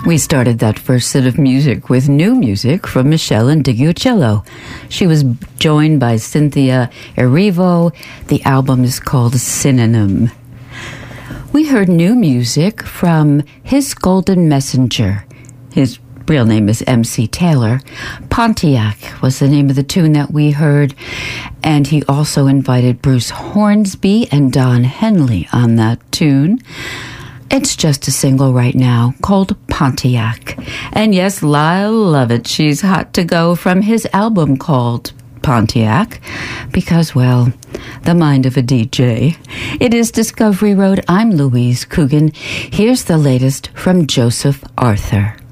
We started that first set of music with new music from Michelle Indigiocello. She was joined by Cynthia Erivo. The album is called Synonym. We heard new music from His Golden Messenger. His real name is MC Taylor. Pontiac was the name of the tune that we heard, and he also invited Bruce Hornsby and Don Henley on that tune. It's just a single right now called Pontiac. And yes, Lyle Lovett, she's hot to go from his album called Pontiac because, well, the mind of a DJ. It is Discovery Road. I'm Louise Coogan. Here's the latest from Joseph Arthur.